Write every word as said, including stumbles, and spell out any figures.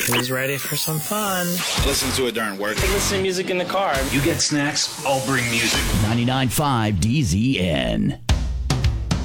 Who's ready for some fun? Listen to it during work. Listen to music in the car. You get snacks, I'll bring music. ninety-nine point five D Z N.